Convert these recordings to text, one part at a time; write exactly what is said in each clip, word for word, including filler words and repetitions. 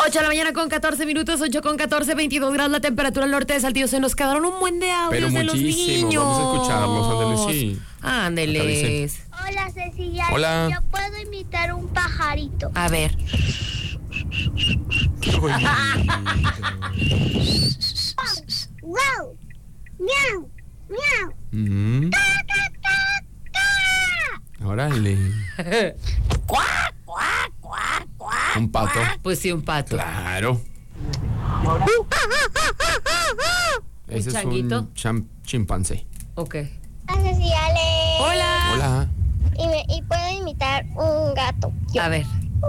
ocho de la mañana con catorce minutos, ocho con catorce, veintidós grados la temperatura al norte de Saltillo. Se nos quedaron un buen de audios Pero de los niños. Vamos a escucharlos, ándale, sí. Ándeles. Hola, Cecilia. Hola. Yo puedo imitar un pajarito. A ver. ¡Wow! ¡Miau! ¡Miau! Mm. ¡Ca, ca, ca, ca! Órale. ¡Cuac, cuac, cuac, cuac! Un pato. Pues sí, un pato. Claro. Ese changuito? es un cham- chimpancé. Ok. Hola, Cecilia. Ale. Hola. Hola. Y, me, y puedo imitar un gato. Yo. A ver.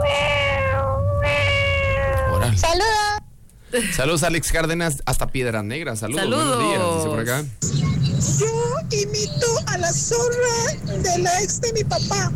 Órale. Saludos. Saludos, Alex Cárdenas, hasta Piedras Negras. Saludos. Saludos. Buenos días, dice por acá. Yo imito a la zorra de la ex de mi papá.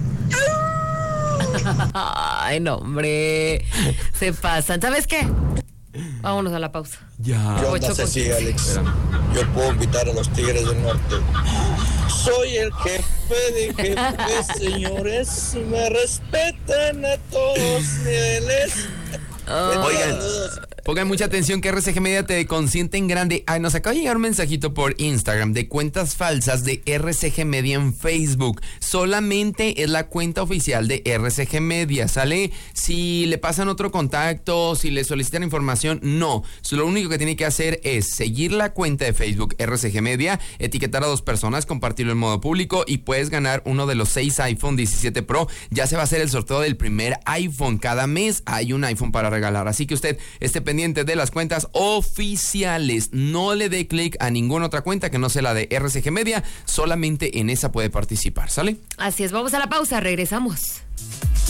Ay, no, hombre. Se pasan. ¿Sabes qué? Vámonos a la pausa. Ya. ¿Qué Ocho onda, con Ceci, quince. Alex? Yo puedo invitar a los Tigres del Norte. Soy el jefe de jefes, señores. Me respetan a todos niveles. Oigan, pongan mucha atención que R C G Media te consiente en grande. Ay, nos acaba de llegar un mensajito por Instagram de cuentas falsas de R C G Media en Facebook. Solamente es la cuenta oficial de R C G Media, ¿sale? Si le pasan otro contacto, si le solicitan información, no. Lo único que tiene que hacer es seguir la cuenta de Facebook R C G Media, etiquetar a dos personas, compartirlo en modo público y puedes ganar uno de los seis iPhone diecisiete Pro. Ya se va a hacer el sorteo del primer iPhone. Cada mes hay un iPhone para regalar, así que usted esté pendiente de las cuentas oficiales. No le dé clic a ninguna otra cuenta que no sea la de R C G Media, solamente en esa puede participar, ¿sale? Así es, vamos a la pausa, regresamos.